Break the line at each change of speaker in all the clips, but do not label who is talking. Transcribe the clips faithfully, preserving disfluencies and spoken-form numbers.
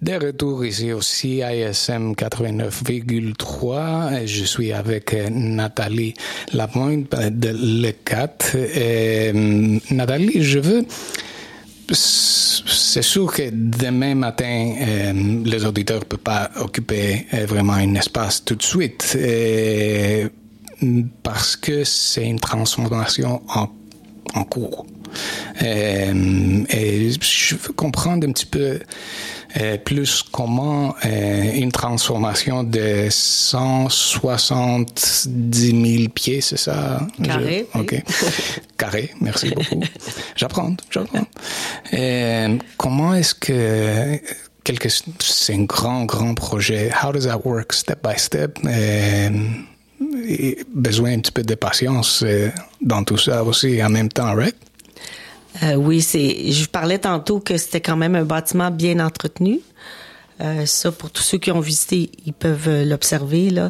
De retour ici au C I S M quatre-vingt-neuf virgule trois, je suis avec Nathalie Lapointe de l'E C A T. Et, Nathalie, je veux... C'est sûr que demain matin, euh, les auditeurs ne peuvent pas occuper euh, vraiment un espace tout de suite euh, parce que c'est une transformation en, en cours. Euh, et je veux comprendre un petit peu euh, plus comment euh, une transformation de cent soixante-dix mille pieds, c'est ça?
Carré.
Je, OK. Carré, merci beaucoup. J'apprends, j'apprends. Euh, comment est-ce que quelque, c'est un grand, grand projet. How does that work step by step? Euh, besoin un petit peu de patience euh, dans tout ça aussi en même temps, right?
Euh, oui, c'est. Je parlais tantôt que c'était quand même un bâtiment bien entretenu. Euh, ça, pour tous ceux qui ont visité, ils peuvent l'observer, là.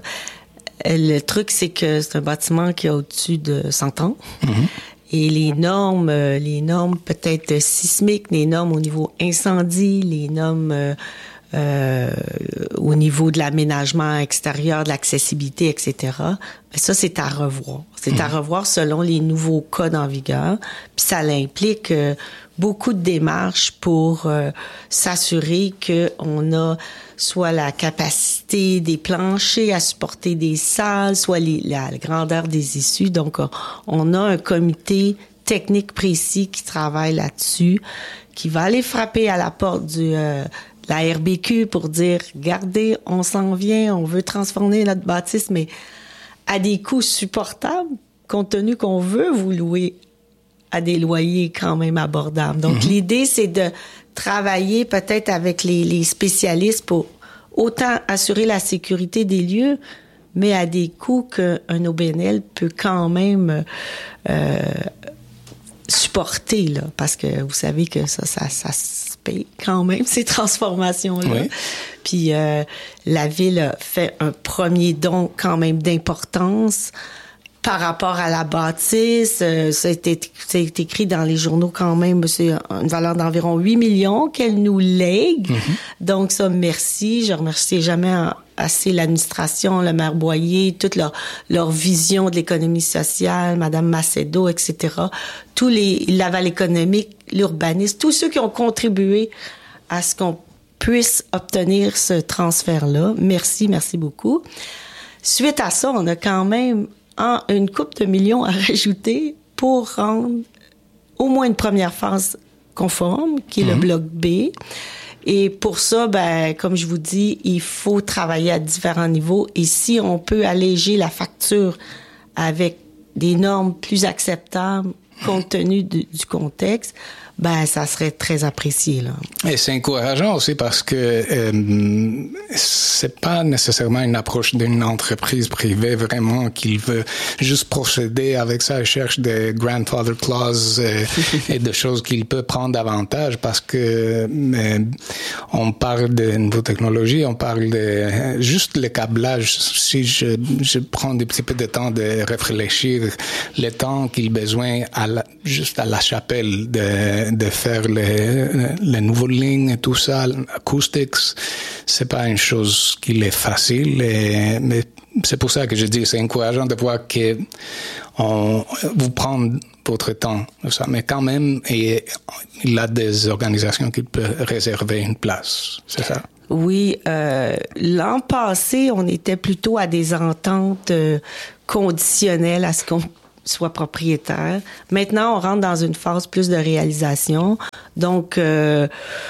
Le truc, c'est que c'est un bâtiment qui a au-dessus de cent ans. Mm-hmm. Et les normes, les normes peut-être sismiques, les normes au niveau incendie, les normes euh, euh, au niveau de l'aménagement extérieur, de l'accessibilité, et cetera. Mais ça, c'est à revoir. C'est mmh. à revoir selon les nouveaux codes en vigueur. Puis ça implique euh, beaucoup de démarches pour euh, s'assurer qu'on a soit la capacité des planchers à supporter des salles, soit les, la, la grandeur des issues. Donc, on a un comité technique précis qui travaille là-dessus, qui va aller frapper à la porte du euh, la R B Q pour dire, regardez, on s'en vient, on veut transformer notre bâtisse, mais à des coûts supportables, compte tenu qu'on veut vous louer à des loyers quand même abordables. Donc, mm-hmm. l'idée, c'est de travailler peut-être avec les, les spécialistes pour autant assurer la sécurité des lieux, mais à des coûts qu'un O B N L peut quand même euh, supporter, là, parce que vous savez que ça, ça, ça se paye quand même, ces transformations-là. Oui. Puis euh, la Ville a fait un premier don quand même d'importance par rapport à la bâtisse. Euh, ça a été, ça a été écrit dans les journaux quand même, c'est une valeur d'environ huit millions qu'elle nous lègue. Mm-hmm. Donc ça, merci. Je remercie jamais assez l'administration, le maire Boyer, toute leur, leur vision de l'économie sociale, Madame Macedo, et cetera. Tous les, l'aval économique, l'urbanisme, tous ceux qui ont contribué à ce qu'on puisse obtenir ce transfert-là. Merci, merci beaucoup. Suite à ça, on a quand même en une couple de millions à rajouter pour rendre au moins une première phase conforme, qui est mmh. le bloc B. Et pour ça, ben, comme je vous dis, il faut travailler à différents niveaux. Et si on peut alléger la facture avec des normes plus acceptables compte tenu du, du contexte, ben ça serait très apprécié, là.
Et c'est encourageant aussi parce que euh, c'est pas nécessairement une approche d'une entreprise privée vraiment qui veut juste procéder avec ça. Elle cherche des grandfather clauses euh, et des choses qu'il peut prendre davantage parce que euh, on parle de nouvelles technologies, on parle de juste le câblage. Si je, je prends un petit peu de temps de réfléchir, le temps qu'il a besoin à la, juste à la chapelle de de faire les, les nouvelles lignes et tout ça, acoustics, c'est pas une chose qui est facile, et, mais c'est pour ça que je dis, c'est encourageant de voir que on, vous prendre votre temps, ça, mais quand même, et, il y a des organisations qui peuvent réserver une place, c'est ça?
Oui, euh, l'an passé, on était plutôt à des ententes euh, conditionnelles à ce qu'on soit propriétaire. Maintenant, on rentre dans une phase plus de réalisation. Donc, euh,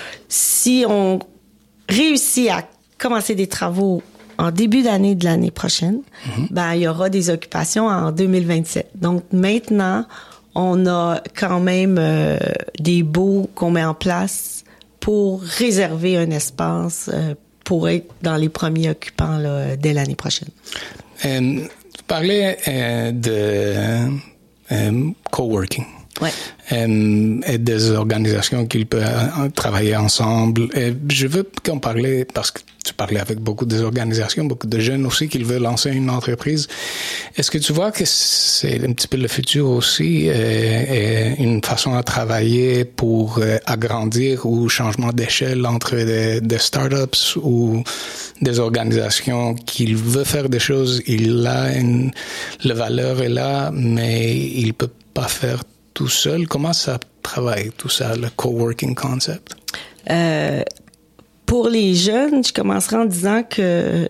si on réussit à commencer des travaux en début d'année de l'année prochaine, mm-hmm. ben il y aura des occupations en deux mille vingt-sept. Donc, maintenant, on a quand même euh, des baux qu'on met en place pour réserver un espace euh, pour être dans les premiers occupants là, dès l'année prochaine.
Um... Vous parlez euh, de euh, coworking.
Ouais.
Euh, et des organisations qui peuvent travailler ensemble. Et je veux qu'on parle, parce que tu parlais avec beaucoup des organisations, beaucoup de jeunes aussi qui veulent lancer une entreprise. Est-ce que tu vois que c'est un petit peu le futur aussi, et, et une façon à travailler pour euh, agrandir ou changement d'échelle entre des, des startups ou des organisations qui veulent faire des choses, il a une, la valeur est là, mais il peut pas faire tout seul. Comment ça travaille tout ça, le coworking concept?
Euh, Pour les jeunes, je commencerai en disant que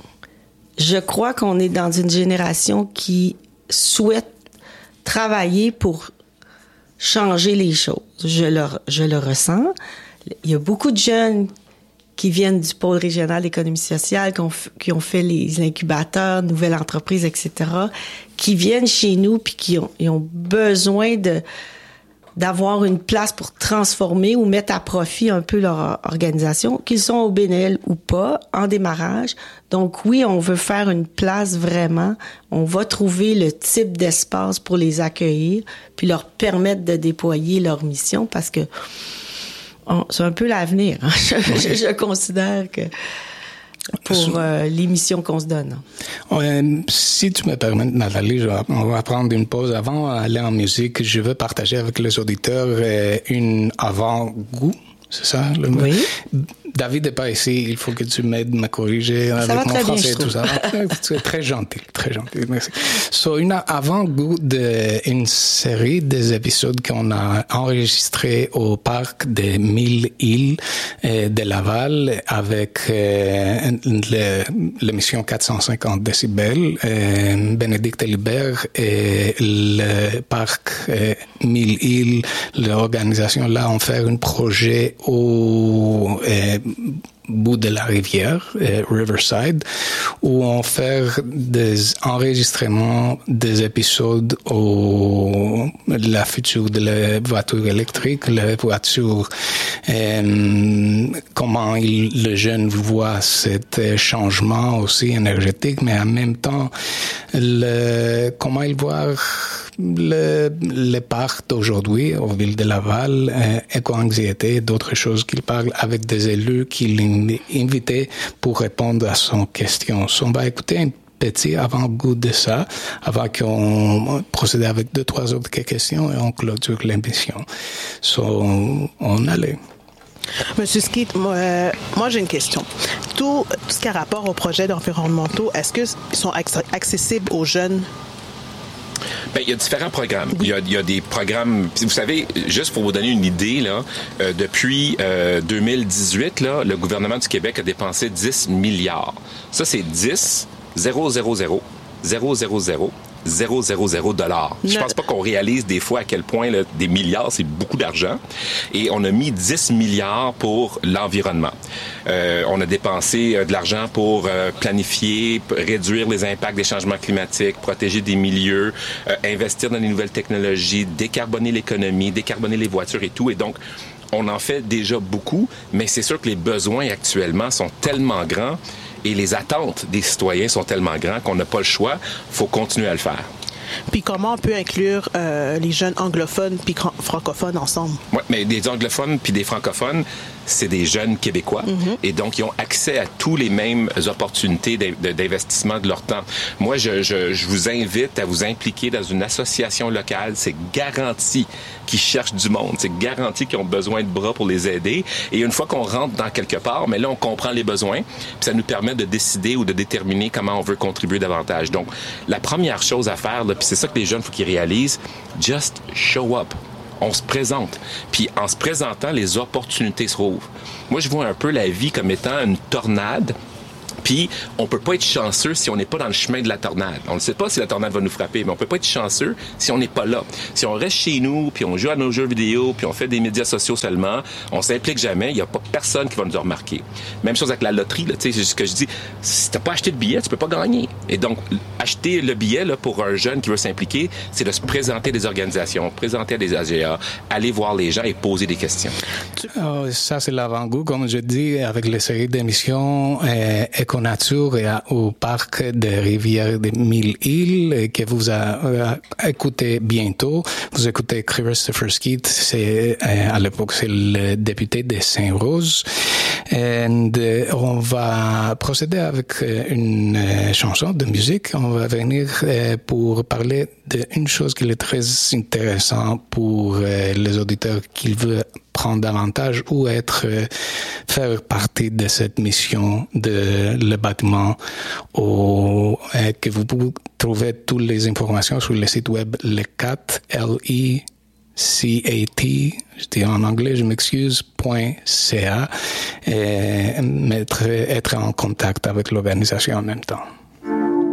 je crois qu'on est dans une génération qui souhaite travailler pour changer les choses. Je le, je le ressens. Il y a beaucoup de jeunes qui viennent du pôle régional d'économie sociale, qui ont, qui ont fait les incubateurs, nouvelles entreprises, et cetera, qui viennent chez nous puis qui ont, ils ont besoin de d'avoir une place pour transformer ou mettre à profit un peu leur organisation, qu'ils sont au B N L ou pas, en démarrage. Donc oui, on veut faire une place vraiment. On va trouver le type d'espace pour les accueillir, puis leur permettre de déployer leur mission, parce que on, c'est un peu l'avenir. Hein? Je, je, je considère que pour euh, les missions qu'on se donne.
Ouais, si tu me permets, Nathalie, je, on va prendre une pause avant d'aller en musique. Je veux partager avec les auditeurs euh, une avant-goût, c'est ça? Le mot?
Oui.
David n'est pas ici, il faut que tu m'aides à me corriger
ça
avec mon français et tout ça.
C'est
très gentil, très gentil, merci. So, une avant-goût d'une série des épisodes qu'on a enregistrés au parc des Mille Îles euh, de Laval avec euh, le, l'émission quatre cent cinquante décibels, euh, Bénédicte Libert et le parc euh, Mille Îles, l'organisation là, ont fait un projet au euh, bout de la rivière, euh, Riverside, où on fait des enregistrements des épisodes au la future de la voiture électrique, la voiture, euh, comment il, le jeune voit cet changement aussi énergétique, mais en même temps, le, comment il voit le, le parc d'aujourd'hui au ville de Laval, euh, éco-anxiété, d'autres choses qu'il parle avec des élus qu'il invité pour répondre à son question. So, on va écouter un petit avant-goût de ça, avant qu'on procède avec deux, trois autres questions et on clôture l'émission. So, on, on allait.
Monsieur Skeet, moi, euh, moi j'ai une question. Tout, tout ce qui a rapport aux projets environnementaux, est-ce qu'ils sont accessibles aux jeunes?
Bien, il y a différents programmes. Il y a, il y a des programmes... Vous savez, juste pour vous donner une idée, là, euh, depuis euh, deux mille dix-huit, là, le gouvernement du Québec a dépensé dix milliards. Ça, c'est dix, zéro, zéro, zéro, zéro, zéro, zéro, zéro, zéro, zéro dollars. Je pense pas qu'on réalise des fois à quel point là, des milliards, c'est beaucoup d'argent. Et on a mis dix milliards pour l'environnement. Euh, on a dépensé euh, de l'argent pour euh, planifier, p- réduire les impacts des changements climatiques, protéger des milieux, euh, investir dans les nouvelles technologies, décarboner l'économie, décarboner les voitures et tout. Et donc, on en fait déjà beaucoup, mais c'est sûr que les besoins actuellement sont tellement grands et les attentes des citoyens sont tellement grands qu'on n'a pas le choix. Il faut continuer à le faire.
Puis comment on peut inclure euh, les jeunes anglophones puis francophones ensemble? Oui,
mais des anglophones puis des francophones, c'est des jeunes Québécois. Mm-hmm. Et donc, ils ont accès à tous les mêmes opportunités d'investissement de leur temps. Moi, je, je, je vous invite à vous impliquer dans une association locale. C'est garanti qu'ils cherchent du monde. C'est garanti qu'ils ont besoin de bras pour les aider. Et une fois qu'on rentre dans quelque part, mais là, on comprend les besoins. Puis ça nous permet de décider ou de déterminer comment on veut contribuer davantage. Donc, la première chose à faire, là, puis c'est ça que les jeunes, il faut qu'ils réalisent, just show up. On se présente. Puis en se présentant, les opportunités se rouvrent. Moi, je vois un peu la vie comme étant une tornade. Puis, on peut pas être chanceux si on n'est pas dans le chemin de la tornade. On ne sait pas si la tornade va nous frapper, mais on peut pas être chanceux si on n'est pas là. Si on reste chez nous, puis on joue à nos jeux vidéo, puis on fait des médias sociaux seulement, on s'implique jamais, il n'y a pas personne qui va nous remarquer. Même chose avec la loterie, là, tu sais, c'est ce que je dis, si t'as pas acheté de billet, tu peux pas gagner. Et donc, acheter le billet là, pour un jeune qui veut s'impliquer, c'est de se présenter à des organisations, présenter à des A G A, aller voir les gens et poser des questions.
Oh, ça, c'est l'avant-goût, comme je dis, avec les séries d'émissions euh, Expo Nature et à, au parc des Rivières des Mille Îles que vous a, euh, écoutez bientôt. Vous écoutez Christopher Skeet, c'est euh, à l'époque c'est le député de Saint-Rose. Et euh, on va procéder avec une euh, chanson de musique. On va venir euh, pour parler d'une chose qui est très intéressante pour euh, les auditeurs qui veulent prendre davantage ou être euh, faire partie de cette mission de le bâtiment au, euh, que vous pouvez trouver toutes les informations sur le site web le quatre L I C A T, je dis en anglais, je m'excuse, point .ca, et mettre, être en contact avec l'organisation en même temps.